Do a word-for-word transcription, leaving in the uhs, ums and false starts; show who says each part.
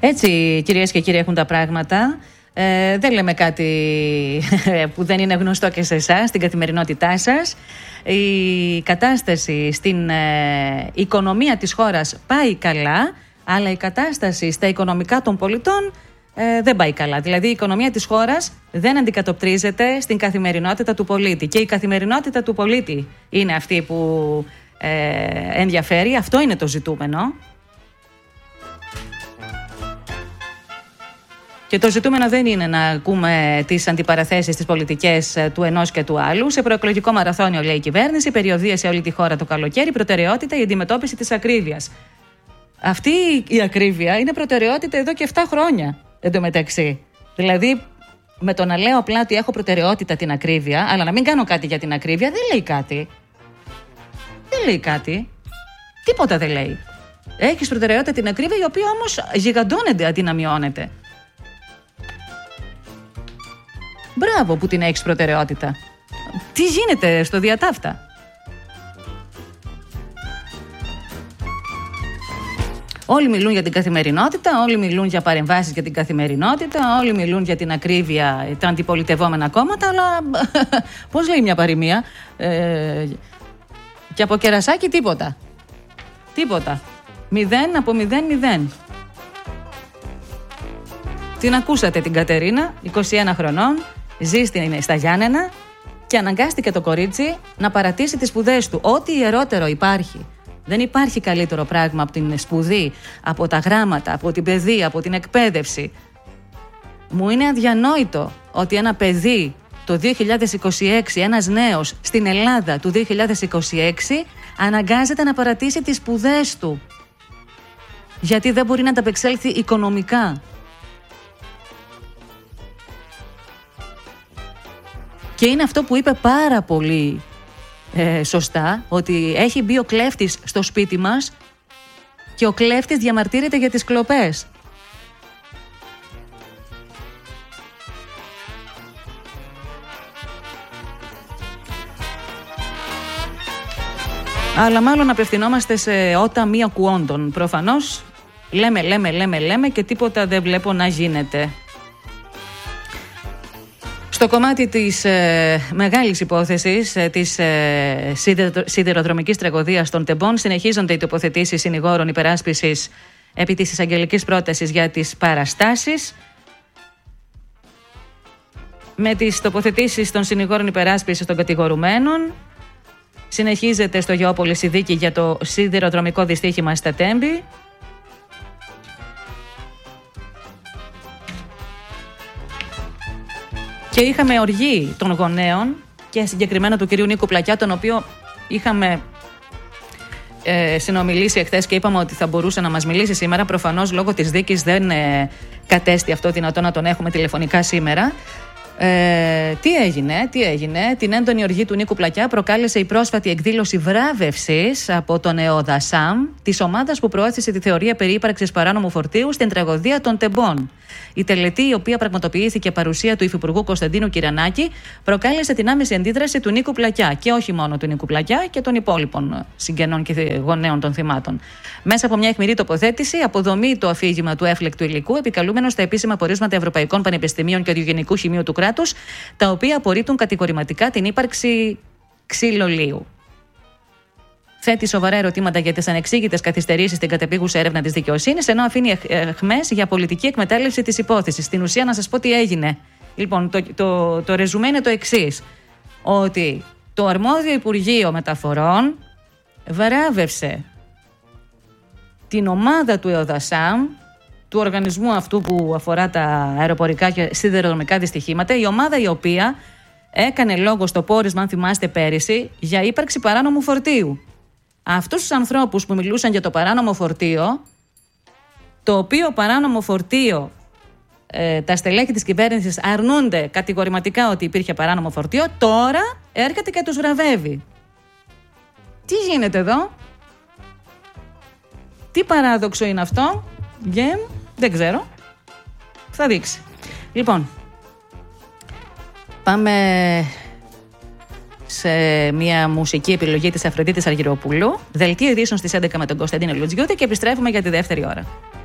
Speaker 1: Έτσι, κυρίες και κύριοι, έχουν τα πράγματα. Ε, δεν λέμε κάτι που δεν είναι γνωστό και σε εσάς, στην καθημερινότητά σας. Η κατάσταση στην ε, οικονομία της χώρας πάει καλά, αλλά η κατάσταση στα οικονομικά των πολιτών ε, δεν πάει καλά. Δηλαδή η οικονομία της χώρας δεν αντικατοπτρίζεται στην καθημερινότητα του πολίτη. Και η καθημερινότητα του πολίτη είναι αυτή που ε, ενδιαφέρει. Αυτό είναι το ζητούμενο. Και το ζητούμενο δεν είναι να ακούμε τις αντιπαραθέσεις, τις πολιτικές του ενός και του άλλου. Σε προεκλογικό μαραθώνιο, λέει η κυβέρνηση, περιοδία σε όλη τη χώρα το καλοκαίρι, προτεραιότητα η αντιμετώπιση της ακρίβειας. Αυτή η ακρίβεια είναι προτεραιότητα εδώ και επτά χρόνια εντωμεταξύ. Δηλαδή, με το να λέω απλά ότι έχω προτεραιότητα την ακρίβεια, αλλά να μην κάνω κάτι για την ακρίβεια, δεν λέει κάτι. Δεν λέει κάτι. Τίποτα δεν λέει. Έχεις προτεραιότητα την ακρίβεια, η οποία όμως γιγαντώνεται αντί να μειώνεται. Μπράβο που την έχεις προτεραιότητα. Τι γίνεται στο διατάφτα. Όλοι μιλούν για την καθημερινότητα, όλοι μιλούν για παρεμβάσεις για την καθημερινότητα, όλοι μιλούν για την ακρίβεια, τα αντιπολιτευόμενα κόμματα, αλλά πώς λέει μια παροιμία, ε, και από κερασάκι τίποτα. Τίποτα. Μηδέν από μηδέν μηδέν. Την ακούσατε την Κατερίνα, είκοσι ένα χρονών, ζει στα Γιάννενα και αναγκάστηκε το κορίτσι να παρατήσει τις σπουδές του. Ό,τι ιερότερο υπάρχει. Δεν υπάρχει καλύτερο πράγμα από την σπουδή, από τα γράμματα, από την παιδεία, από την εκπαίδευση. Μου είναι αδιανόητο ότι ένα παιδί το δύο χιλιάδες είκοσι έξι, ένας νέος στην Ελλάδα του δύο χιλιάδες είκοσι έξι, αναγκάζεται να παρατήσει τις σπουδές του. Γιατί δεν μπορεί να ανταπεξέλθει οικονομικά. Και είναι αυτό που είπε πάρα πολύ ε, σωστά, ότι έχει μπει ο κλέφτης στο σπίτι μας και ο κλέφτης διαμαρτύρεται για τις κλοπές. Αλλά μάλλον απευθυνόμαστε σε ότα μη ακουόντων. Προφανώς λέμε, λέμε, λέμε, λέμε και τίποτα δεν βλέπω να γίνεται. Στο κομμάτι της ε, μεγάλης υπόθεσης ε, της ε, σιδηροδρομικής τραγωδίας των Τεμπών συνεχίζονται οι τοποθετήσεις συνηγόρων υπεράσπισης επί της εισαγγελικής πρότασης για τις παραστάσεις. Με τις τοποθετήσεις των συνηγόρων υπεράσπισης των κατηγορουμένων συνεχίζεται στο Γεώπολης η δίκη για το σιδηροδρομικό δυστύχημα στα Τέμπη. Και είχαμε οργή των γονέων και συγκεκριμένα του κυρίου Νίκου Πλακιά, τον οποίο είχαμε ε, συνομιλήσει εχθές και είπαμε ότι θα μπορούσε να μας μιλήσει σήμερα. Προφανώς λόγω της δίκης δεν ε, κατέστη αυτό δυνατό να τον έχουμε τηλεφωνικά σήμερα. Ε, τι έγινε, τι έγινε, την έντονη οργή του Νίκου Πλακιά προκάλεσε η πρόσφατη εκδήλωση βράβευσης από τον ΕΟΔΑΣΑΜ της ομάδας που προώθησε τη θεωρία περί ύπαρξης παράνομου φορτίου στην τραγωδία των Τεμπών. Η τελετή, η οποία πραγματοποιήθηκε παρουσία του Υφυπουργού Κωνσταντίνου Κυρανάκη, προκάλεσε την άμεση αντίδραση του Νίκου Πλακιά και όχι μόνο του Νίκου Πλακιά και των υπόλοιπων συγγενών και γονέων των θυμάτων. Μέσα από μια αιχμηρή τοποθέτηση, αποδομεί το αφήγημα του έφλεκτου υλικού, επικαλούμενο στα επίσημα πορίσματα Ευρωπαϊκών Πανεπιστημίων και Διογενικού Χημείου του κράτους, τα οποία απορρίπτουν κατηγορηματικά την ύπαρξη ξυλολίου. Θέτει σοβαρά ερωτήματα για τις ανεξήγητες καθυστερήσεις στην κατεπίγουσα έρευνα της δικαιοσύνης, ενώ αφήνει αιχμές για πολιτική εκμετάλλευση της υπόθεσης. Στην ουσία, να σας πω τι έγινε. Λοιπόν, το, το, το ρεζουμέ είναι το εξής: ότι το αρμόδιο Υπουργείο Μεταφορών βράβευσε την ομάδα του ΕΟΔΑΣΑΜ, του οργανισμού αυτού που αφορά τα αεροπορικά και σιδηροδρομικά δυστυχήματα, η ομάδα η οποία έκανε λόγο στο πόρισμα, αν θυμάστε πέρυσι, για ύπαρξη παράνομου φορτίου. Αυτούς τους ανθρώπους που μιλούσαν για το παράνομο φορτίο, το οποίο παράνομο φορτίο ε, τα στελέχη της κυβέρνησης αρνούνται κατηγορηματικά ότι υπήρχε παράνομο φορτίο, τώρα έρχεται και τους βραβεύει. Τι γίνεται εδώ? Τι παράδοξο είναι αυτό? Yeah, δεν ξέρω. Θα δείξει. Λοιπόν, πάμε σε μια μουσική επιλογή της Αφροδίτης Αργυροπούλου. Δελτίο ειδήσεων στις έντεκα με τον Κωνσταντίνο Λουτζιώτη και επιστρέφουμε για τη δεύτερη ώρα.